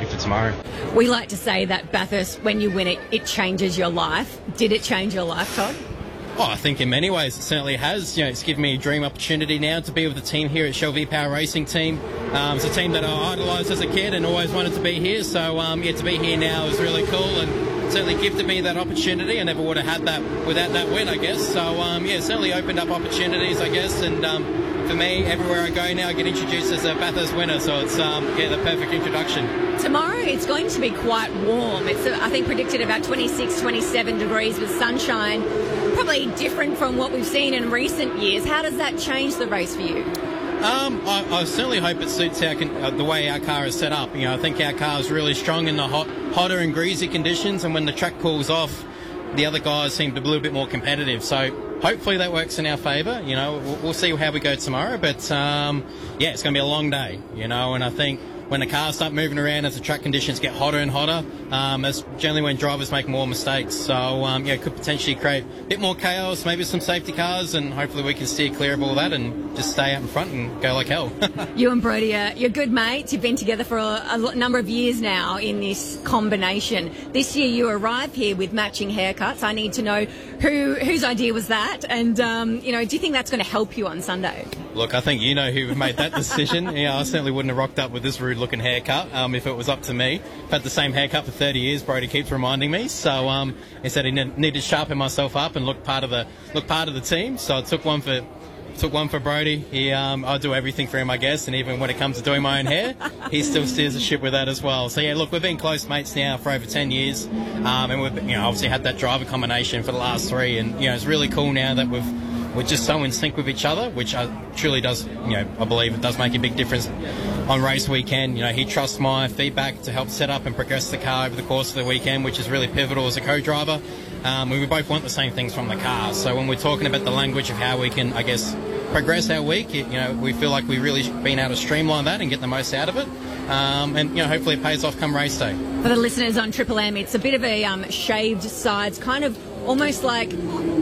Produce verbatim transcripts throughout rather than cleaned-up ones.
for tomorrow. We like to say that Bathurst, when you win it, it changes your life. Did it change your life, Todd? Oh, I think in many ways it certainly has. You know, it's given me a dream opportunity now to be with the team here at Shell V-Power Racing Team. Um, it's a team that I idolised as a kid and always wanted to be here. So, um, yeah, to be here now is really cool and certainly gifted me that opportunity. I never would have had that without that win, I guess. So, um, yeah, certainly opened up opportunities, I guess. And um, for me, everywhere I go now, I get introduced as a Bathurst winner. So it's, um, yeah, the perfect introduction. Tomorrow it's going to be quite warm. It's, uh, I think, predicted about twenty-six, twenty-seven degrees with sunshine. Probably different from what we've seen in recent years. How does that change the race for you? Um, I, I certainly hope it suits our, uh, the way our car is set up. You know, I think our car is really strong in the hot, hotter and greasy conditions, and when the track cools off, the other guys seem to be a little bit more competitive. So hopefully that works in our favour. You know, we'll, we'll see how we go tomorrow. But um, yeah, it's going to be a long day. You know, and I think when the cars start moving around as the track conditions get hotter and hotter, um, that's generally when drivers make more mistakes. So, um, yeah, it could potentially create a bit more chaos, maybe some safety cars, and hopefully we can steer clear of all that and just stay out in front and go like hell. You and Brodie, are, you're good mates. You've been together for a, a number of years now in this combination. This year you arrive here with matching haircuts. I need to know who whose idea was that, and, um, you know, do you think that's going to help you on Sunday? Look, I think you know who made that decision. Yeah, I certainly wouldn't have rocked up with this rude looking haircut um, if it was up to me. I've had the same haircut for thirty years. Brodie keeps reminding me. So um, he said he ne- needed to sharpen myself up and look part of the look part of the team. So I took one for took one for Brodie. He, um, I do everything for him, I guess. And even when it comes to doing my own hair, he still steers the ship with that as well. So yeah, look, we've been close mates now for over ten years, um, and we've you know obviously had that driver combination for the last three. And you know it's really cool now that we've. We're just so in sync with each other, which uh, truly does, you know, I believe it does make a big difference on race weekend. You know, he trusts my feedback to help set up and progress the car over the course of the weekend, which is really pivotal as a co-driver. Um, we both want the same things from the car. So when we're talking about the language of how we can, I guess, progress our week, you know, we feel like we've really been able to streamline that and get the most out of it. Um, and, you know, hopefully it pays off come race day. For the listeners on Triple M, it's a bit of a um, shaved sides, kind of almost like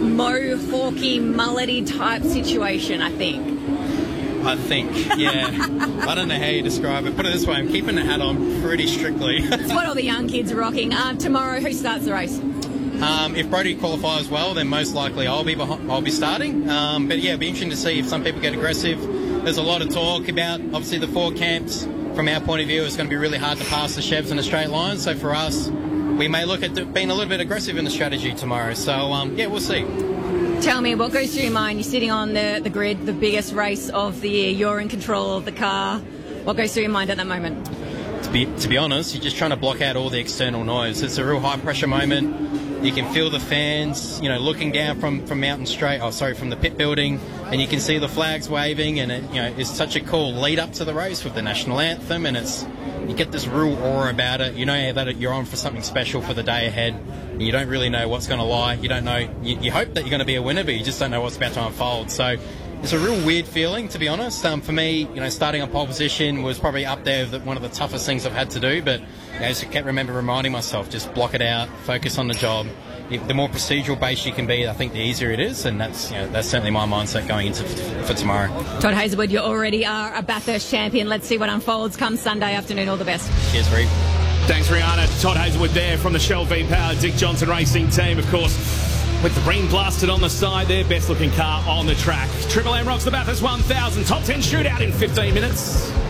mohawky, mullety type situation, I think. I think, yeah. I don't know how you describe it. Put it this way, I'm keeping the hat on pretty strictly. It's what all the young kids are rocking. Um, tomorrow, who starts the race? Um, if Brodie qualifies well, then most likely I'll be behind, I'll be starting. Um, but yeah, it'll be interesting to see if some people get aggressive. There's a lot of talk about, obviously, the four camps. From our point of view, it's going to be really hard to pass the Chevs in a straight line. So for us, we may look at being a little bit aggressive in the strategy tomorrow. So, um, yeah, we'll see. Tell me, what goes through your mind? You're sitting on the, the grid, the biggest race of the year. You're in control of the car. What goes through your mind at that moment? To be, to be honest, you're just trying to block out all the external noise. It's a real high-pressure moment. You can feel the fans, you know, looking down from, from Mountain Straight, oh, sorry, from the pit building, and you can see the flags waving, and it, you know, it's such a cool lead-up to the race with the national anthem, and it's you get this real aura about it. You know that you're on for something special for the day ahead. And you don't really know what's going to lie. You don't know. You, you hope that you're going to be a winner, but you just don't know what's about to unfold. So it's a real weird feeling, to be honest. Um, for me, you know, starting on pole position was probably up there with one of the toughest things I've had to do. But you know, I just kept remember reminding myself, just block it out, focus on the job. The more procedural based you can be, I think the easier it is, and that's you know, that's certainly my mindset going into for tomorrow. Todd Hazelwood, you already are a Bathurst champion. Let's see what unfolds come Sunday afternoon. All the best. Cheers, Reed. Thanks, Rihanna. Todd Hazelwood there from the Shell V-Power Dick Johnson Racing Team, of course, with the green blasted on the side there. Best looking car on the track. Triple M rocks the Bathurst one thousand. Top ten shootout in fifteen minutes.